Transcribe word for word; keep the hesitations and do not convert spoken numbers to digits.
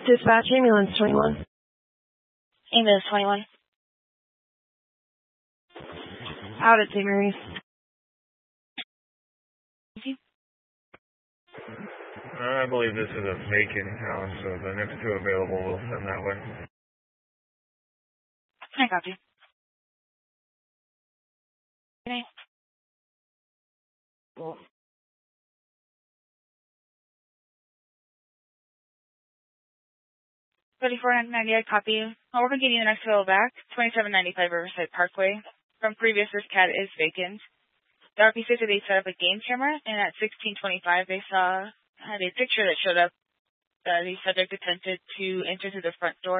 Dispatch, ambulance twenty-one. Ambulance twenty-one. Out at Saint Mary's. I believe this is a vacant town, so the next two available will send that way. I copy. Okay. Cool. thirty-four ninety, I copy. I'll work on getting the next bill back. twenty-seven ninety-five Riverside Parkway. From previous, this cat is vacant. The R P said that they set up a game camera, and at sixteen twenty-five, they saw had a picture that showed up that the subject attempted to enter through the front door.